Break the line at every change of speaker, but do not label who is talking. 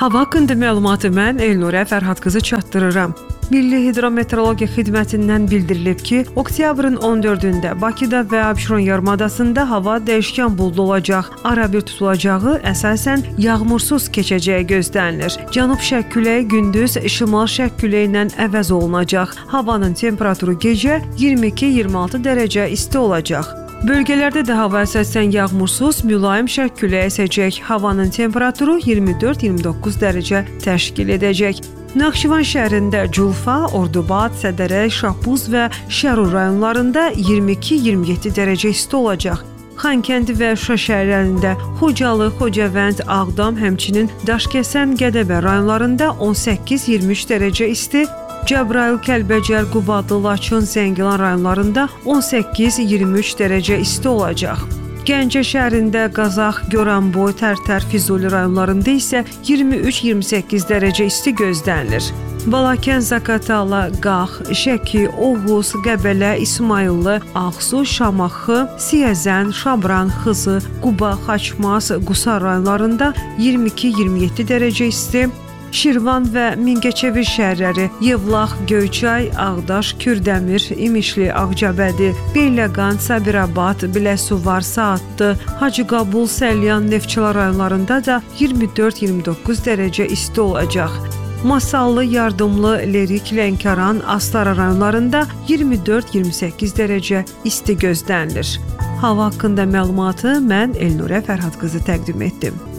Hava haqqında məlumatı mən Elnurə Fərhad qızı çatdırıram. Milli Hidrometeorologiya Xidmətindən bildirilib ki, oktyabrın 14-də Bakıda və Abşeron yarımadasında hava dəyişkən buludlu olacaq. Arabir tutulacağı, əsasən yağmursuz keçəcəyi gözlənilir. Cənub-şərq küləyi gündüz şimal-şərq küləyi ilə əvəz olunacaq. Havanın temperaturu gecə 22-26 dərəcə isti olacaq. Bölgələrdə də hava əsasən yağmursuz, mülayim şərq küləyi əsəcək. Havanın temperaturu 24-29 dərəcə təşkil edəcək. Naxçıvan şəhərində Culfa, Ordubad, Sədərək, Şahbuz və Şərur rayonlarında 22-27 dərəcə isti olacaq. Xankəndi və Şuşa şəhərlərində, Xocalı, Xocavənd, Ağdam, həmçinin Daşkəsən, Gədəbə rayonlarında 18-23 dərəcə isti, Cəbrayıl, Kəlbəcər, Qubadlı, Laçın, Zəngilan rayonlarında 18-23 dərəcə isti olacaq. Gəncə şəhərində Qazax, Goranboy, Tərtər, Füzuli rayonlarında isə 23-28 dərəcə isti gözlənilir. Balakən, Zaqatala, Qax, Şəki, Oğuz, Qəbələ, İsmayıllı, Ağsu, Şamaxı, Siyəzən, Şabran, Xızı, Quba, Xaçmaz, Qusar rayonlarında 22-27 dərəcə isti, Şirvan və Mingəçevir şəhərləri, Yevlax, Göyçay, Ağdaş, Kürdəmir, İmişli, Ağcabədi, Beyləqan, Sabirabad, Biləsuvar, Saatlı, Hacıqabul, Səlyan, Neftçala rayonlarında da 24-29 dərəcə isti olacaq. Masallı, Yardımlı, Lerik, Lənkəran, Astara rayonlarında 24-28 dərəcə isti gözlənilir. Hava haqqında məlumatı mən Elnurə Fərhad qızı təqdim etdim.